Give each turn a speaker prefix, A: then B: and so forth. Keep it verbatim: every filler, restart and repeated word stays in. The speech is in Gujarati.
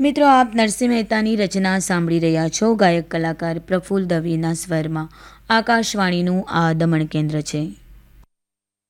A: મિત્રો, આપ નરસિંહ મહેતાની રચના સાંભળી રહ્યા છો. ગાયક કલાકાર પ્રફુલ્લ દવેના સ્વરમાં. આકાશવાણીનું આ દમણ કેન્દ્ર છે.